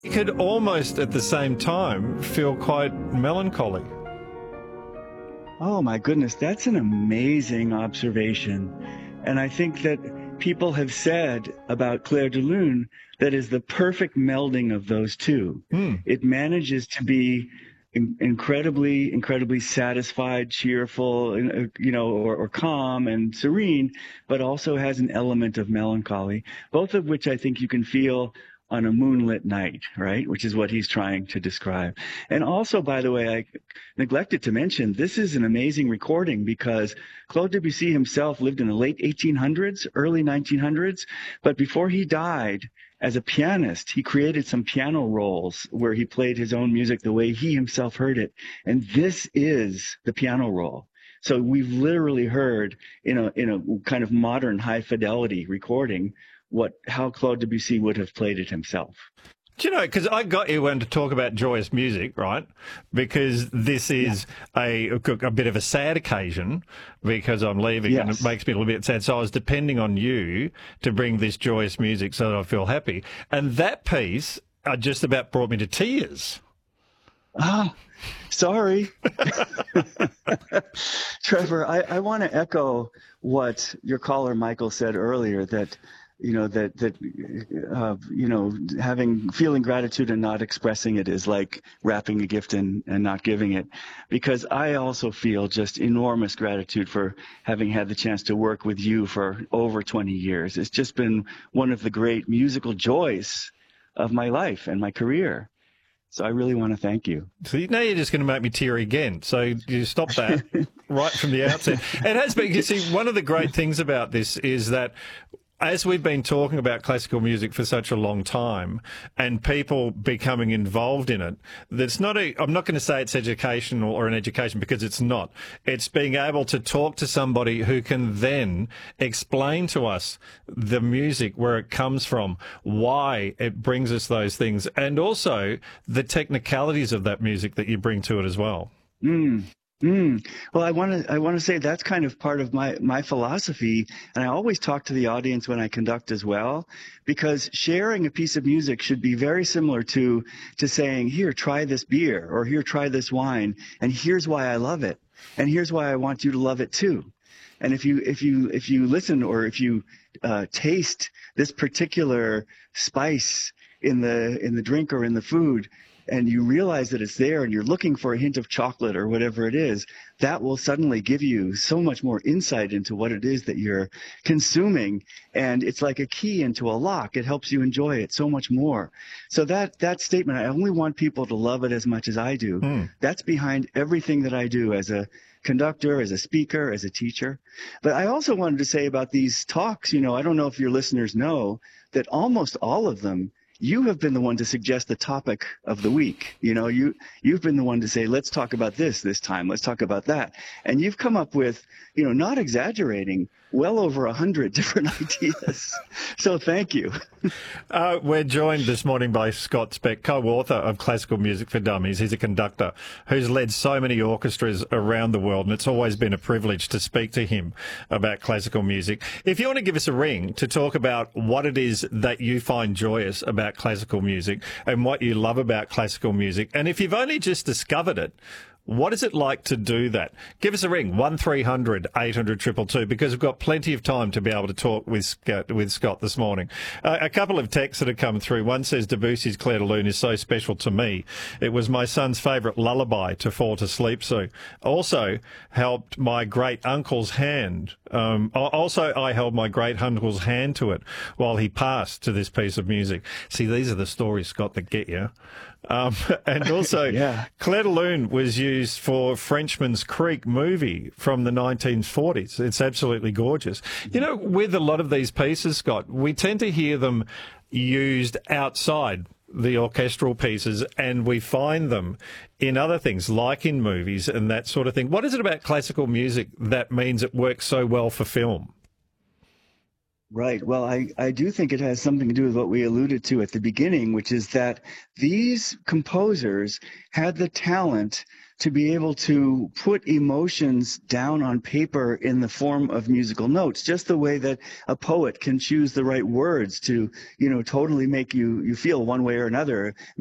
You could almost at the same time feel quite melancholy. Oh my goodness, that's an amazing observation. And I think that people have said about Clair de Lune that is the perfect melding of those two. It manages to be incredibly satisfied, cheerful, or calm and serene, but also has an element of melancholy, both of which I think you can feel on a moonlit night, right? Which is what he's trying to describe. And also, by the way, I neglected to mention, this is an amazing recording because Claude Debussy himself lived in the late 1800s, early 1900s, but before he died, as a pianist, he created some piano rolls where he played his own music the way he himself heard it. And this is the piano roll. So we've literally heard in a kind of modern high fidelity recording how Claude Debussy would have played it himself. Do you know, because I got you when to talk about joyous music, right? Because this is a bit of a sad occasion because I'm leaving and it makes me a little bit sad. So I was depending on you to bring this joyous music so that I feel happy. And that piece just about brought me to tears. Sorry. Trevor, I want to echo what your caller Michael said earlier, that feeling gratitude and not expressing it is like wrapping a gift and not giving it. Because I also feel just enormous gratitude for having had the chance to work with you for over 20 years. It's just been one of the great musical joys of my life and my career. So I really want to thank you. So now you're just going to make me teary again. So you stop that right from the outset. It has been, you see, one of the great things about this is that as we've been talking about classical music for such a long time and people becoming involved in it, I'm not going to say it's educational or an education because it's not. It's being able to talk to somebody who can then explain to us the music, where it comes from, why it brings us those things, and also the technicalities of that music that you bring to it as well. Well, I want to say that's kind of part of my philosophy, and I always talk to the audience when I conduct as well, because sharing a piece of music should be very similar to saying, here, try this beer, or here, try this wine, and here's why I love it, and here's why I want you to love it too. And if you listen, or if you taste this particular spice in the drink or in the food, and you realize that it's there and you're looking for a hint of chocolate or whatever it is, that will suddenly give you so much more insight into what it is that you're consuming. And it's like a key into a lock. It helps you enjoy it so much more. So that statement, I only want people to love it as much as I do. That's behind everything that I do as a conductor, as a speaker, as a teacher. But I also wanted to say about these talks, I don't know if your listeners know that almost all of them, you have been the one to suggest the topic of the week. You've been the one to say, let's talk about this time. Let's talk about that. And you've come up with, not exaggerating, well over 100 different ideas. So thank you. We're joined this morning by Scott Speck, co-author of Classical Music for Dummies. He's a conductor who's led so many orchestras around the world, and it's always been a privilege to speak to him about classical music. If you want to give us a ring to talk about what it is that you find joyous about classical music and what you love about classical music, and if you've only just discovered it, what is it like to do that? Give us a ring, 1300 800 222, because we've got plenty of time to be able to talk with Scott this morning. A couple of texts that have come through. One says, Debussy's Clair de Lune is so special to me. It was my son's favourite lullaby to fall to sleep to. Also helped my great uncle's hand. I held my great uncle's hand to it while he passed to this piece of music. See, these are the stories, Scott, that get you. And also, Clair de Lune was used for Frenchman's Creek movie from the 1940s. It's absolutely gorgeous. With a lot of these pieces, Scott, we tend to hear them used outside the orchestral pieces, and we find them in other things, like in movies and that sort of thing. What is it about classical music that means it works so well for film? Right. Well, I do think it has something to do with what we alluded to at the beginning, which is that these composers had the talent to be able to put emotions down on paper in the form of musical notes, just the way that a poet can choose the right words to, totally make you feel one way or another.